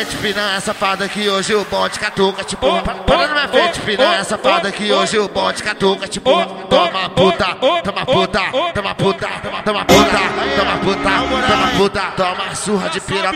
frente, piranha safada, que hoje o bonde catuca, tipo. Para na minha frente, piranha safada, que hoje o bonde catuca, tipo. Toma puta, toma puta, toma puta, toma puta, toma puta, toma puta, toma surra de piroca